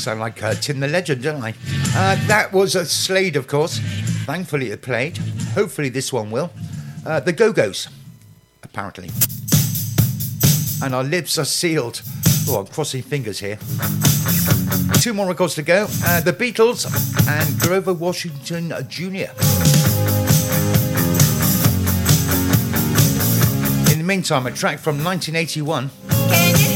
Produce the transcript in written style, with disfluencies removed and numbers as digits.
sound like Tim the Legend, don't I? That was a Slade, of course. Thankfully it played. Hopefully this one will. The Go-Go's, apparently. And our lips are sealed. Oh, I'm crossing fingers here. 2 more records to go. The Beatles and Grover Washington Jr. In the meantime, a track from 1981.